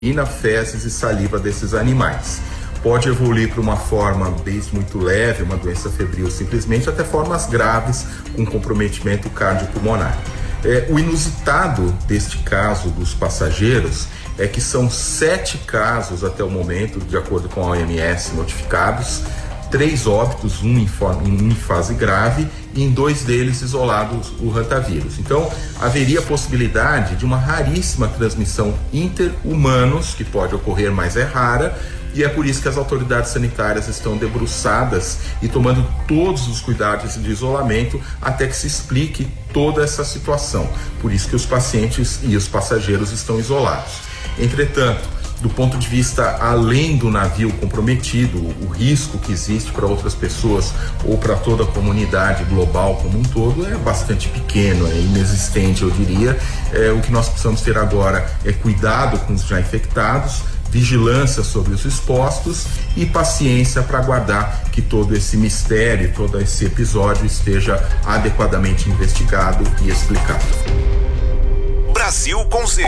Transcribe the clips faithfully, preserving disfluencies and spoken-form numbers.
urina, fezes e saliva desses animais. Pode evoluir para uma forma desde muito leve, uma doença febril simplesmente, até formas graves com comprometimento cardiopulmonar. É, o inusitado deste caso dos passageiros é que são sete casos até o momento, de acordo com a O M S, notificados, três óbitos, um em, forma, um em fase grave e em dois deles isolados o rotavírus. Então, haveria possibilidade de uma raríssima transmissão inter-humanos, que pode ocorrer, mas é rara, e é por isso que as autoridades sanitárias estão debruçadas e tomando todos os cuidados de isolamento até que se explique toda essa situação. Por isso que os pacientes e os passageiros estão isolados. Entretanto, do ponto de vista além do navio comprometido, o risco que existe para outras pessoas ou para toda a comunidade global como um todo é bastante pequeno, é inexistente, eu diria. É, o que nós precisamos ter agora é cuidado com os já infectados, vigilância sobre os expostos e paciência para aguardar que todo esse mistério, todo esse episódio esteja adequadamente investigado e explicado. Brasil com Z.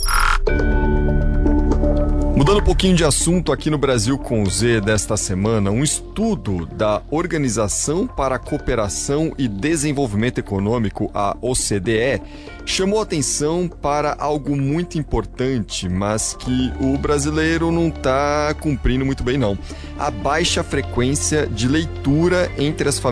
Mudando um pouquinho de assunto, aqui no Brasil com Z desta semana, um estudo da Organização para a Cooperação e Desenvolvimento Econômico, a O C D E, chamou atenção para algo muito importante, mas que o brasileiro não está cumprindo muito bem não. A baixa frequência de leitura entre as famílias